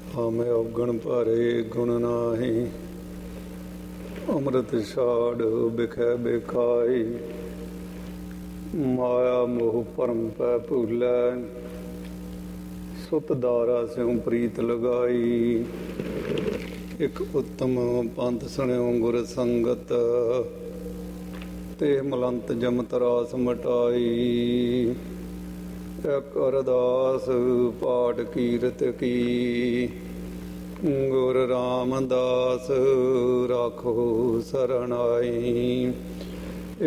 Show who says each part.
Speaker 1: ਹਮੇ ਔਗਣ ਭਾਰੇ ਗੁਣ ਨਾਹੀ, ਅੰਮ੍ਰਿਤ ਛਾੜ ਬਿਖੈ ਬਿਖਾਈ। ਮਾਇਆ ਮੋਹ ਭਰਮ ਪੈ ਭੁੱਲੈ, ਸੁਤ ਦਾਰਾ ਸਿਉ ਪ੍ਰੀਤ ਲਗਾਈ। ਇੱਕ ਉੱਤਮ ਪੰਥ ਸੁਣਿਓ ਗੁਰ ਸੰਗਤ, ਤੇ ਮਲੰਤ ਜਮ ਤਰਾਸ ਮਟਾਈ। ਇੱਕ ਅਰਦਾਸ ਪਾਠ ਕੀਰਤ ਕੀ, ਗੁਰ ਰਾਮਦਾਸ ਰਾਖੋ ਸਰਣਾਈ।